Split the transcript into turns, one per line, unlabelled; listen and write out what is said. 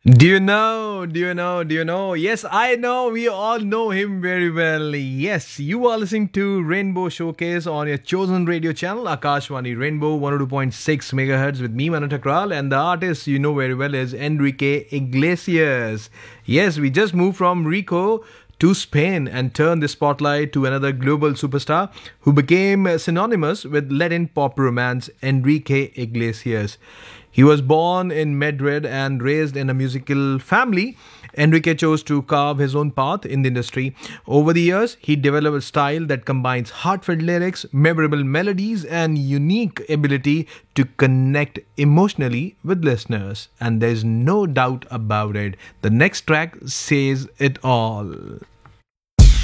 Do you know? Do you know? Do you know? Yes, I know. We all know him very well. Yes, you are listening to Rainbow Showcase on your chosen radio channel, Akashwani Rainbow 102.6 megahertz with me, Manu Takral, and the artist you know very well is Enrique Iglesias. Yes, we just moved from Rico to Spain and turned the spotlight to another global superstar who became synonymous with Latin pop romance, Enrique Iglesias. He was born in Madrid and raised in a musical family. Enrique chose to carve his own path in the industry. Over the years, he developed a style that combines heartfelt lyrics, memorable melodies, and unique ability to connect emotionally with listeners. And there's no doubt about it. The next track says it all.